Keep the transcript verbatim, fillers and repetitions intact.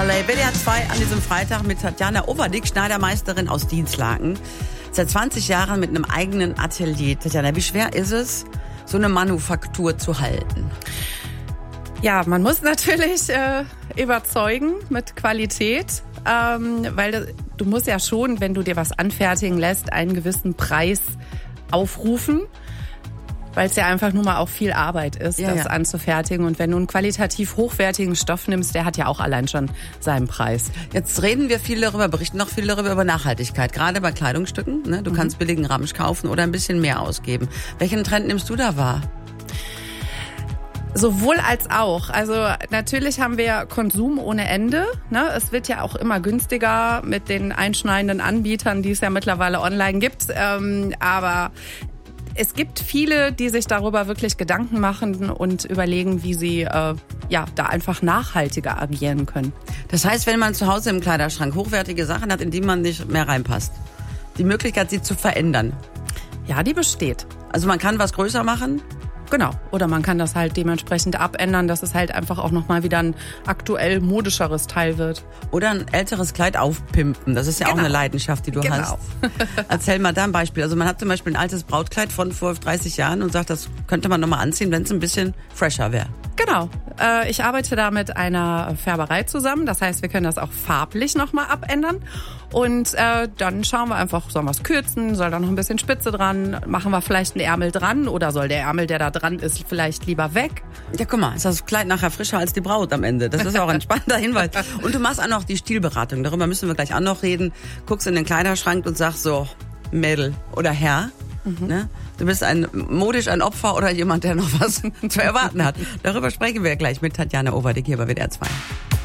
L A. W D R zwei an diesem Freitag mit Tatjana Overdick, Schneidermeisterin aus Dinslaken. Seit zwanzig Jahren mit einem eigenen Atelier. Tatjana, wie schwer ist es, so eine Manufaktur zu halten? Ja, man muss natürlich äh, überzeugen mit Qualität, ähm, weil das, du musst ja schon, wenn du dir was anfertigen lässt, einen gewissen Preis aufrufen, weil es ja einfach nur mal auch viel Arbeit ist, ja, das ja. anzufertigen. Und wenn du einen qualitativ hochwertigen Stoff nimmst, der hat ja auch allein schon seinen Preis. Jetzt reden wir viel darüber, berichten noch viel darüber, über Nachhaltigkeit, gerade bei Kleidungsstücken. Ne? Du mhm. kannst billigen Ramsch kaufen oder ein bisschen mehr ausgeben. Welchen Trend nimmst du da wahr? Sowohl als auch. Also natürlich haben wir Konsum ohne Ende. Ne? Es wird ja auch immer günstiger mit den einschneidenden Anbietern, die es ja mittlerweile online gibt. Ähm, aber es gibt viele, die sich darüber wirklich Gedanken machen und überlegen, wie sie äh, ja da einfach nachhaltiger agieren können. Das heißt, wenn man zu Hause im Kleiderschrank hochwertige Sachen hat, in die man nicht mehr reinpasst, die Möglichkeit, sie zu verändern. Ja, die besteht. Also man kann was größer machen? Genau. Oder man kann das halt dementsprechend abändern, dass es halt einfach auch nochmal wieder ein aktuell modischeres Teil wird. Oder ein älteres Kleid aufpimpen. Das ist ja genau. auch eine Leidenschaft, die du genau. hast. Erzähl mal da ein Beispiel. Also man hat zum Beispiel ein altes Brautkleid von vor dreißig Jahren und sagt, das könnte man nochmal anziehen, wenn es ein bisschen fresher wäre. Genau. Äh, ich arbeite da mit einer Färberei zusammen. Das heißt, wir können das auch farblich nochmal abändern. Und äh, dann schauen wir einfach, sollen wir es kürzen, soll da noch ein bisschen Spitze dran, machen wir vielleicht einen Ärmel dran oder soll der Ärmel, der da dran ist, vielleicht lieber weg? Ja, guck mal, ist das Kleid nachher frischer als die Braut am Ende. Das ist auch ein spannender Hinweis. Und du machst auch noch die Stilberatung, darüber müssen wir gleich auch noch reden. Guckst in den Kleiderschrank und sagst so, Mädel oder Herr, mhm. ne? Du bist ein modisch ein Opfer oder jemand, der noch was zu erwarten hat. Darüber sprechen wir gleich mit Tatjana Overdick hier bei W D R zwei.